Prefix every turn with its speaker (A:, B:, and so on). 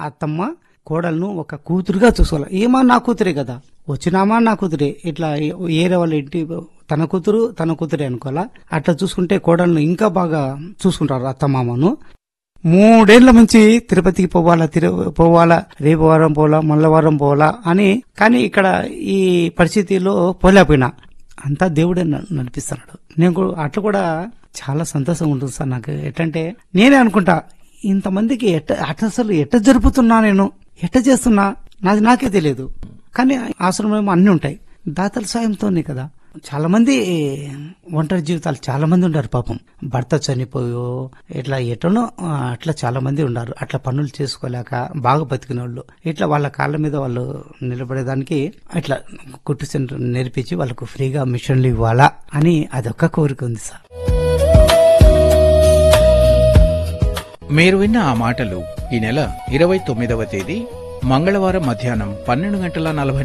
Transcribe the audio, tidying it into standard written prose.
A: అత్తమ్మ కోడలను ఒక కూతురుగా చూసుకోవాలి. ఏమా నా కూతురే కదా, వచ్చినామా నా కూతురే, ఇట్లా ఏరే వాళ్ళ ఇంటి తన కూతురే అనుకోవాలా. అట్లా చూసుకుంటే కోడలను ఇంకా బాగా చూసుకుంటారు అత్తమామను. 3 ఏళ్ల నుంచి తిరుపతికి పోవాలా, రేపు వారం పోవాలా, మళ్ళా వారం పోవాలా అని. కానీ ఇక్కడ ఈ పరిస్థితిలో పోలేకపోయినా అంతా దేవుడే నడిపిస్తున్నాడు. నేను అట్లా కూడా చాలా సంతోషంగా ఉంటుంది సార్ నాకు. ఎట్లంటే నేనే అనుకుంటా, ఇంతమందికి అసలు ఎట్ట జరుపుతున్నా, నేను ఎట్ట చేస్తున్నా నాకే తెలియదు. కానీ ఆశ్రమం అన్ని ఉంటాయి దాతల సాయంతోనే కదా. చాలా మంది ఒంటరి జీవితాలు చాలా మంది ఉన్నారు పాపం. భర్త చనిపోయో ఇట్లా ఎటనో అట్లా చాలా మంది ఉన్నారు. అట్లా పనులు చేసుకోలేక బాగా బతికిన వాళ్ళు ఇట్లా వాళ్ళ కాళ్ళ మీద వాళ్ళు నిలబడేదానికి ఇట్లా కుట్టు సెంటర్ నేర్పించి వాళ్ళకు ఫ్రీగా మిషన్లు ఇవ్వాలా అని అదొక్క కోరిక ఉంది సార్.
B: మీరు విన్న ఆ మాటలు ఈ నెల 29వ తేదీ మంగళవారం మధ్యాహ్నం 12:40